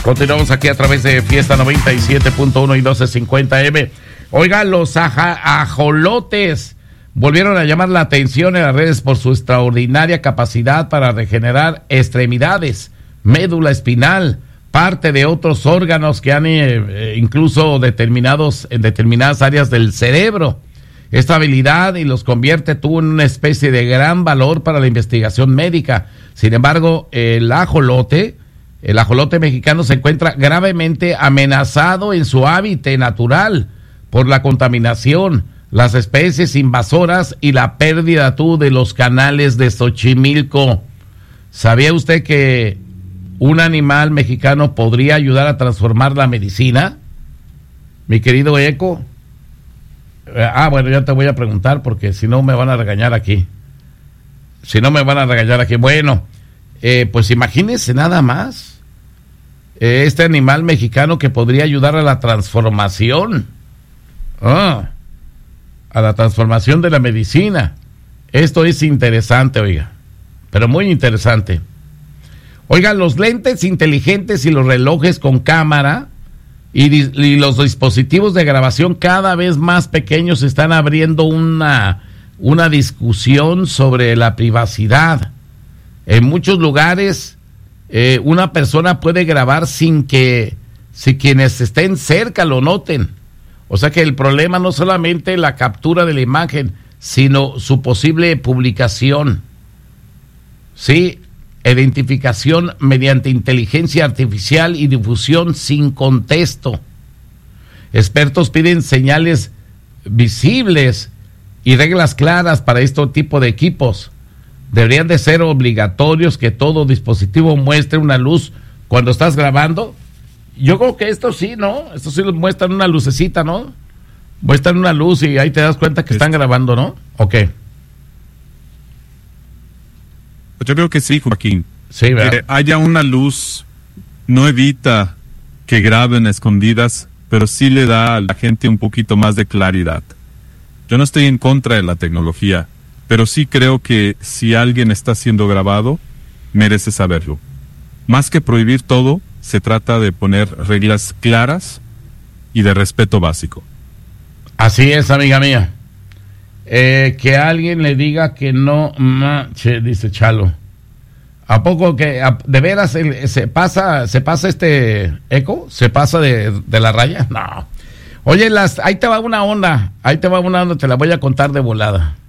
Continuamos aquí a través de Fiesta 97.1 y 1250M. Oiga, los ajolotes volvieron a llamar la atención en las redes por su extraordinaria capacidad para regenerar extremidades, médula espinal, parte de otros órganos que han incluso en determinadas áreas del cerebro. Esta habilidad y los convierte tú en una especie de gran valor para la investigación médica. Sin embargo, el ajolote mexicano se encuentra gravemente amenazado en su hábitat natural por la contaminación, las especies invasoras y la pérdida de los canales de Xochimilco. ¿Sabía usted que un animal mexicano podría ayudar a transformar la medicina? Mi querido Eco. Bueno, ya te voy a preguntar porque si no me van a regañar aquí. Bueno, pues imagínense nada más. Este animal mexicano que podría ayudar a la transformación. A la transformación de la medicina. Esto es interesante, oiga. Pero muy interesante. Oiga, los lentes inteligentes y los relojes con cámara y los dispositivos de grabación cada vez más pequeños están abriendo una discusión sobre la privacidad. En muchos lugares, una persona puede grabar sin que quienes estén cerca lo noten. O sea que el problema no solamente la captura de la imagen, sino su posible publicación. Sí, identificación mediante inteligencia artificial y difusión sin contexto. Expertos piden señales visibles y reglas claras para este tipo de equipos. Deberían de ser obligatorios que todo dispositivo muestre una luz cuando estás grabando. Yo creo que esto sí, ¿no? Esto sí muestran una lucecita, ¿no? Muestran una luz y ahí te das cuenta que están grabando, ¿no? ¿O qué? Yo creo que sí, Joaquín. Sí, ¿verdad? Que haya una luz no evita que graben escondidas, pero sí le da a la gente un poquito más de claridad. Yo no estoy en contra de la tecnología, pero sí creo que si alguien está siendo grabado, merece saberlo. Más que prohibir todo, se trata de poner reglas claras y de respeto básico. Así es, amiga mía. Que alguien le diga que no dice Chalo. ¿A poco que de veras se pasa este Eco? ¿Se pasa de la raya? No. Oye, ahí te va una onda, te la voy a contar de volada.